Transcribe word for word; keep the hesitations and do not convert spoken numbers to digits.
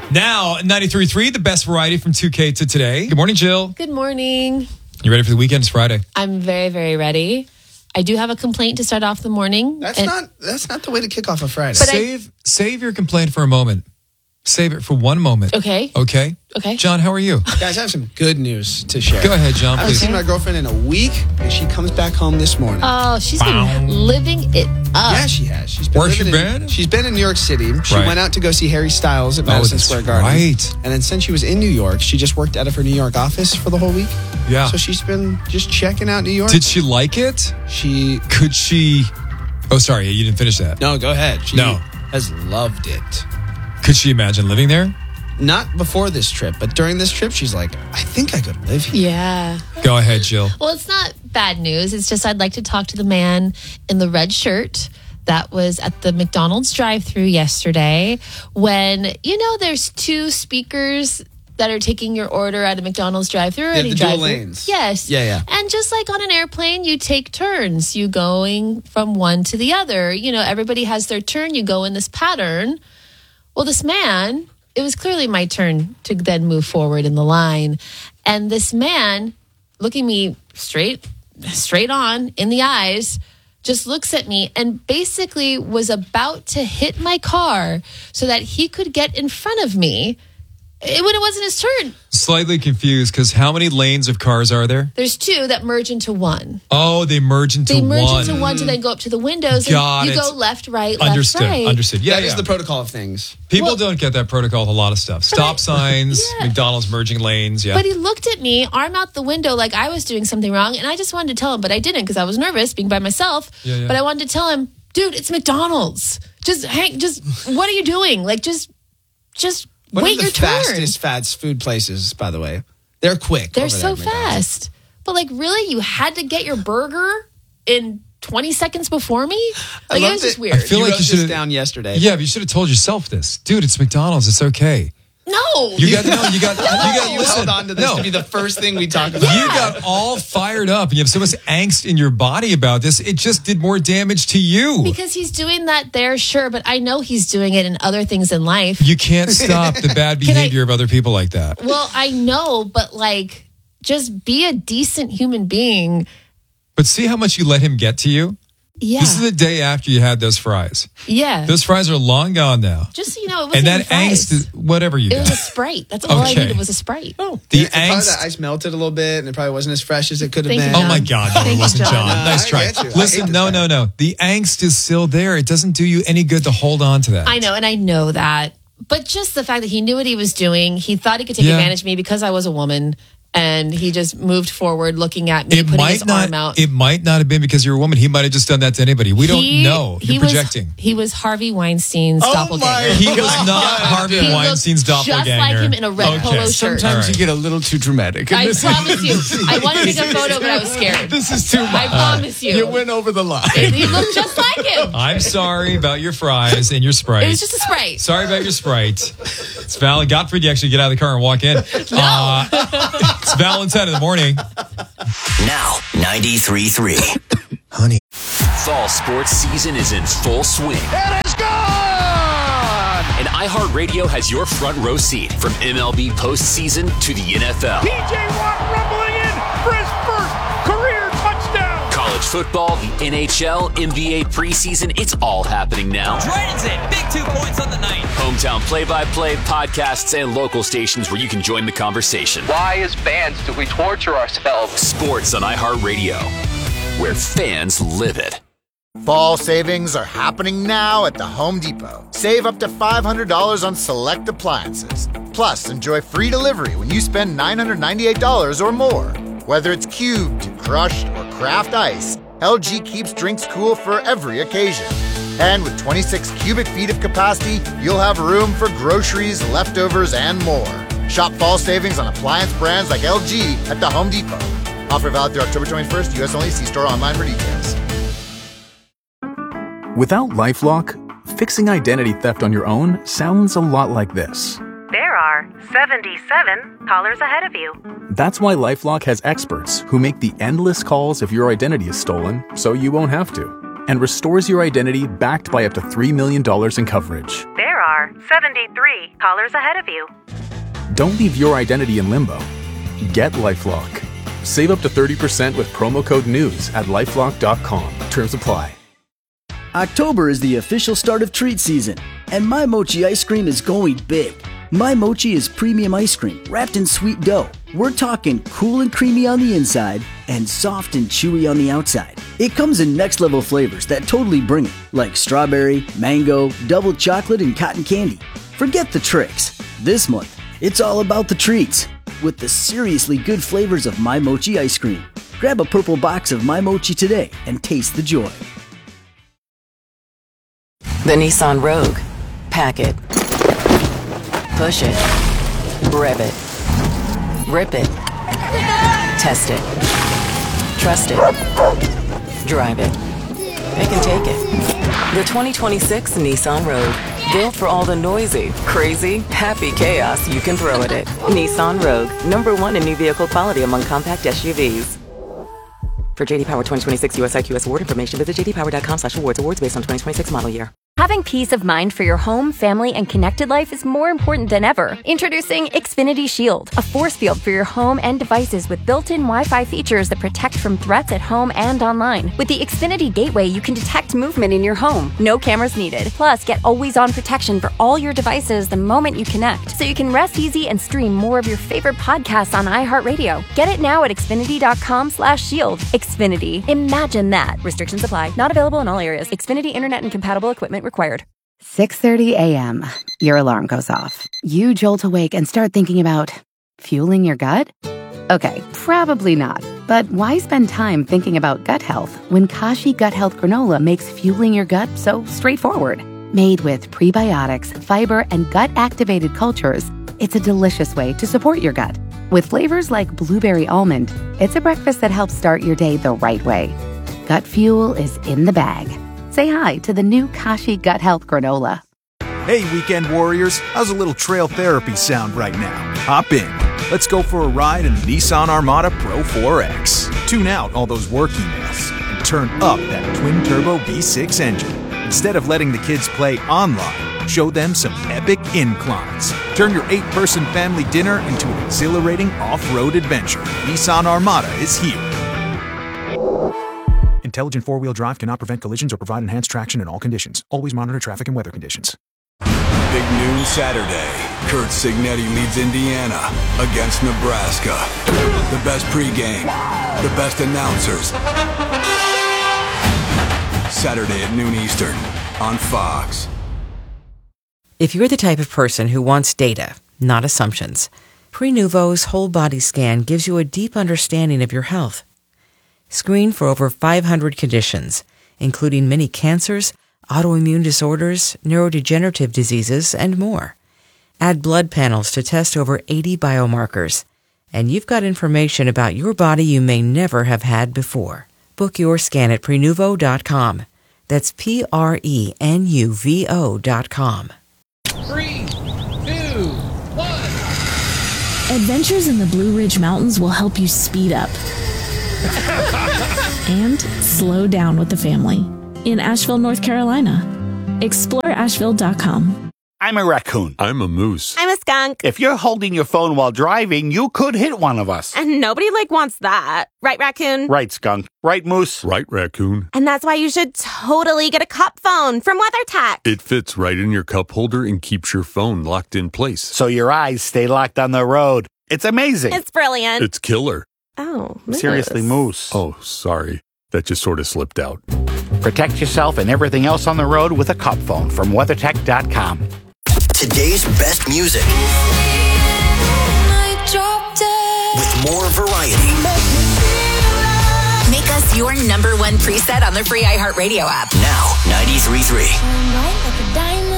Now, ninety-three point three, the best variety from two K to today. Good morning, Jill. Good morning. You ready for the weekend? It's Friday. I'm very, very ready. I do have a complaint to start off the morning. That's not that's not the way to kick off a Friday. But Save I, save your complaint for a moment. Save it for one moment. Okay. Okay? Okay. John, how are you? Guys, I have some good news to share. Go ahead, John, I haven't please. seen my girlfriend in a week, and she comes back home this morning. Oh, she's Bow. been living it up. yeah, she has. She's been Where's she living in- been? She's been in New York City. She Right. went out to go see Harry Styles at Madison that's Square Garden. right. And then since she was in New York, she just worked out of her New York office for the whole week. Yeah. So she's been just checking out New York. Did she like it? she... Could she... Oh, sorry, you didn't finish that. No, go ahead. She No. has loved it. Could she imagine living there? Not before this trip, but during this trip, she's like, I think I could live here. Yeah. Go ahead, Jill. Well, it's not bad news. It's just I'd like to talk to the man in the red shirt that was at the McDonald's drive-thru yesterday when, you know, there's two speakers that are taking your order at a McDonald's drive-thru. Yeah, the dual lanes. Yes. Yeah, yeah. And just like on an airplane, you take turns. You going from one to the other. You know, everybody has their turn. You go in this pattern. Well, this man... It was clearly my turn to then move forward in the line. And this man, looking me straight, straight on in the eyes, just looks at me and basically was about to hit my car so that he could get in front of me when it wasn't his turn. Slightly confused because how many lanes of cars are there? There's two that merge into one. Oh, they merge into They merge one. into one to then go up to the windows. Got and you it. go left, right, Understood. left, right. Understood. Yeah, That yeah. is the protocol of things. People Well- don't get that protocol with a lot of stuff. Stop I- signs, yeah. McDonald's merging lanes. Yeah. But he looked at me, arm out the window, like I was doing something wrong. And I just wanted to tell him, but I didn't because I was nervous being by myself. Yeah, yeah. But I wanted to tell him, dude, it's McDonald's. Just hang, just, what are you doing? Like, just, just One wait of the your turn. fastest fast food places, by the way. They're quick. They're over so there at McDonald's. fast. But like, really? You had to get your burger in twenty seconds before me? I Like, it loved was just it. weird. I feel you like wrote you this should've- down yesterday. Yeah, but you should have told yourself this. Dude, it's McDonald's. It's okay. no. You got, no, you got, you got, You listen. held on to this no. to be the first thing we talk about. You got all fired up and you have so much angst in your body about this. It just did more damage to you. Because he's doing that there, sure. But I know he's doing it in other things in life. You can't stop the bad Can I- behavior of other people like that. Well, I know, but like, just be a decent human being. But see how much you let him get to you? Yeah. This is the day after you had those fries. yeah. Those fries are long gone now. Just so you know, it wasn't And that even fries. angst is whatever you It was got. a Sprite. That's all I Okay. needed was a Sprite. Oh, The Yeah, probably angst. the ice melted a little bit, and it probably wasn't as fresh as it could have Thank you, been. Oh John. my God, no, Thank it you, wasn't John. John. No, Nice I try. get you. I hate Listen, this no, guy. no, no. The angst is still there. It doesn't do you any good to hold on to that. I know, and I know that. But just the fact that he knew what he was doing, he thought he could take Yeah. advantage of me because I was a woman, and he just moved forward, looking at me, It putting might his not. arm out. It might not have been because you're a woman. He might have just done that to anybody. We don't He- know. he You're was- projecting. He was Harvey Weinstein's Oh doppelganger. my He was God. not Harvey He looked Weinstein's just doppelganger. like him in a red Okay. polo shirt. Sometimes All right. you get a little too dramatic. I This- promise you. I wanted to take a photo, but I was scared. This is too much. I promise you. You went over the line. He looked just like him. I'm sorry about your fries and your Sprite. It was just a Sprite. Sorry about your Sprite. It's valid. God forbid you actually get out of the car and walk in. Uh, it's Valentine in the morning. Now, ninety-three point three. Honey. Fall sports season is in full swing. It is gone! And iHeartRadio has your front row seat from M L B postseason to the N F L. P J Watt rumbling in for his first career touchdown. College football, the N H L, N B A preseason, it's all happening now. Dragons in, big two points on the night. Hometown play-by-play, podcasts, and local stations where you can join the conversation. Why, as fans, do we torture ourselves? Sports on iHeartRadio, where fans live it. Fall savings are happening now at the Home Depot. Save up to five hundred dollars on select appliances. Plus, enjoy free delivery when you spend nine hundred ninety-eight dollars or more. Whether it's cubed, crushed, or craft ice, L G keeps drinks cool for every occasion. And with twenty-six cubic feet of capacity, you'll have room for groceries, leftovers, and more. Shop fall savings on appliance brands like L G at the Home Depot. Offer valid through October twenty-first, U S only. See store online for details. Without LifeLock, fixing identity theft on your own sounds a lot like this. There are seventy-seven callers ahead of you. That's why LifeLock has experts who make the endless calls if your identity is stolen, so you won't have to, and restores your identity backed by up to three million dollars in coverage. There are are seventy-three callers ahead of you. Don't leave your identity in limbo. Get LifeLock. Save up to thirty percent with promo code NEWS at lifelock dot com. Terms apply. October is the official start of treat season, and My Mochi ice cream is going big. My Mochi is premium ice cream wrapped in sweet dough. We're talking cool and creamy on the inside and soft and chewy on the outside. It comes in next level flavors that totally bring it, like strawberry, mango, double chocolate, and cotton candy. Forget the tricks. This month, it's all about the treats with the seriously good flavors of My Mochi ice cream. Grab a purple box of My Mochi today and taste the joy. The Nissan Rogue. Pack it. Push it. Rev it. Rip it. Test it. Trust it. Drive it. They can take it. The twenty twenty-six Nissan Rogue. Built for all the noisy, crazy, happy chaos you can throw at it. Nissan Rogue. Number one in new vehicle quality among compact S U Vs. For J D Power twenty twenty-six U S I Q S award information, visit j d power dot com slash awards. Awards based on twenty twenty-six model year. Having peace of mind for your home, family, and connected life is more important than ever. Introducing Xfinity Shield, a force field for your home and devices with built-in Wi-Fi features that protect from threats at home and online. With the Xfinity Gateway, you can detect movement in your home. No cameras needed. Plus, get always-on protection for all your devices the moment you connect, so you can rest easy and stream more of your favorite podcasts on iHeartRadio. Get it now at xfinity dot com slash shield. Xfinity. Imagine that. Restrictions apply. Not available in all areas. Xfinity Internet and compatible equipment required. six thirty a.m. Your alarm goes off. You jolt awake and start thinking about fueling your gut? Okay, probably not. But why spend time thinking about gut health when Kashi Gut Health Granola makes fueling your gut so straightforward? Made with prebiotics, fiber, and gut-activated cultures, it's a delicious way to support your gut. With flavors like blueberry almond, it's a breakfast that helps start your day the right way. Gut fuel is in the bag. Say hi to the new Kashi Gut Health Granola. Hey, weekend warriors. How's a little trail therapy sound right now? Hop in. Let's go for a ride in the Nissan Armada Pro four X. Tune out all those work emails and turn up that twin-turbo V six engine. Instead of letting the kids play online, show them some epic inclines. Turn your eight-person family dinner into an exhilarating off-road adventure. Nissan Armada is here. Intelligent four-wheel drive cannot prevent collisions or provide enhanced traction in all conditions. Always monitor traffic and weather conditions. Big noon Saturday. Kurt Signetti leads Indiana against Nebraska. The best pregame, the best announcers. Saturday at noon Eastern on Fox. If you're the type of person who wants data, not assumptions, Prenuvo's whole body scan gives you a deep understanding of your health. Screen for over five hundred conditions, including many cancers, autoimmune disorders, neurodegenerative diseases, and more. Add blood panels to test over eighty biomarkers, and you've got information about your body you may never have had before. Book your scan at prenuvo dot com. That's P R E N U V O dot com. Three, two, one. Adventures in the Blue Ridge Mountains will help you speed up and slow down with the family in Asheville, North Carolina. explore asheville dot com. I'm a raccoon. I'm a moose. I'm a skunk. If you're holding your phone while driving, you could hit one of us. And nobody, like, wants that. Right, raccoon? Right, skunk. Right, moose? Right, raccoon. And that's why you should totally get a cup phone from WeatherTech. It fits right in your cup holder and keeps your phone locked in place. So your eyes stay locked on the road. It's amazing. It's brilliant. It's killer. Oh, moose. Seriously, moose. Oh, sorry. That just sort of slipped out. Protect yourself and everything else on the road with a cup phone from weathertech dot com. Today's best music with more variety. Make us your number one preset on the free iHeartRadio app. Now, ninety-three point three.